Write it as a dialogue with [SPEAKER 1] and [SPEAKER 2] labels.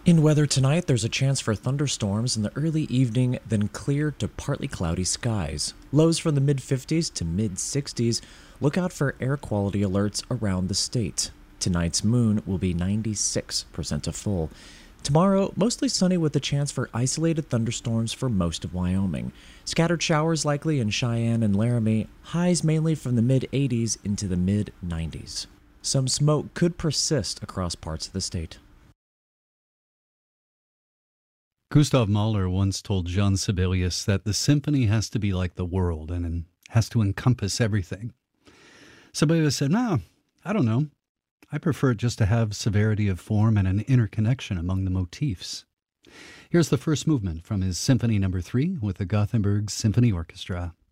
[SPEAKER 1] In weather tonight, there's a chance for thunderstorms in the early evening, then clear to partly cloudy skies. Lows from the mid 50s to mid 60s. Look out for air quality alerts around the state. Tonight's moon will be 96% of full. Tomorrow, mostly sunny with a chance for isolated thunderstorms for most of Wyoming. Scattered showers likely in Cheyenne and Laramie, highs mainly from the mid 80s into the mid 90s. Some smoke could persist across parts of the state.
[SPEAKER 2] Gustav Mahler once told Jean Sibelius that the symphony has to be like the world and has to encompass everything. Sibelius said, "No, I don't know. I prefer it just to have severity of form and an interconnection among the motifs." Here's the first movement from his Symphony No. 3 with the Gothenburg Symphony Orchestra.